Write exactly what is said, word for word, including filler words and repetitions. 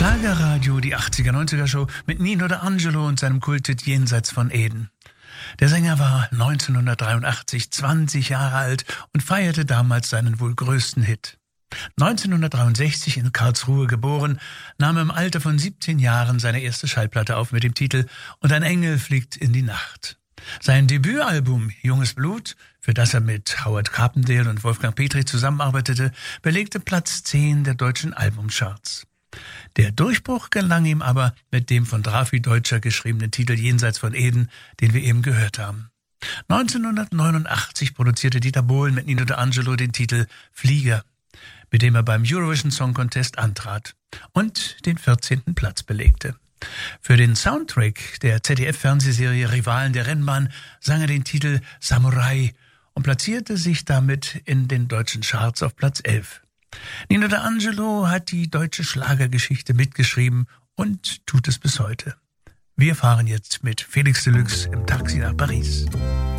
Schlagerradio, die achtziger-neunziger-Show mit Nino D'Angelo und seinem Kulthit Jenseits von Eden. Der Sänger war neunzehnhundertdreiundachtzig zwanzig Jahre alt und feierte damals seinen wohl größten Hit. neunzehnhundertdreiundsechzig in Karlsruhe geboren, nahm er im Alter von siebzehn Jahren seine erste Schallplatte auf mit dem Titel »Und ein Engel fliegt in die Nacht«. Sein Debütalbum »Junges Blut«, für das er mit Howard Carpendale und Wolfgang Petri zusammenarbeitete, belegte Platz zehn der deutschen Albumcharts. Der Durchbruch gelang ihm aber mit dem von Drafi Deutscher geschriebenen Titel »Jenseits von Eden«, den wir eben gehört haben. neunzehnhundertneunundachtzig produzierte Dieter Bohlen mit Nino D'Angelo den Titel »Flieger«, mit dem er beim Eurovision Song Contest antrat und den vierzehnten Platz belegte. Für den Soundtrack der Z D F-Fernsehserie Rivalen der Rennbahn sang er den Titel »Samurai« und platzierte sich damit in den deutschen Charts auf Platz elf. Nino D'Angelo hat die deutsche Schlagergeschichte mitgeschrieben und tut es bis heute. Wir fahren jetzt mit Felix Deluxe im Taxi nach Paris.